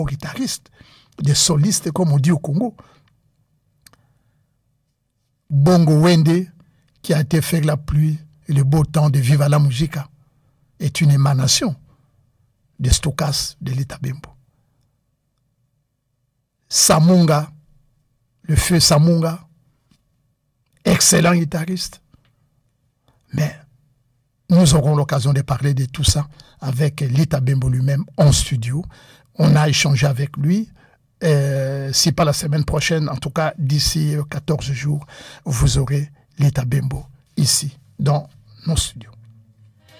guitaristes, des solistes comme on dit au Congo. Bongo Wende, qui a été fait la pluie et le beau temps de Viva la Musica, est une émanation de Stokas de Lita Bembo. Samunga, le feu Samunga, excellent guitariste. Mais nous aurons l'occasion de parler de tout ça avec Lita Bembo lui-même en studio. On a échangé avec lui. Si pas la semaine prochaine, en tout cas d'ici 14 jours, vous aurez Lita Bembo ici, dans nos studios.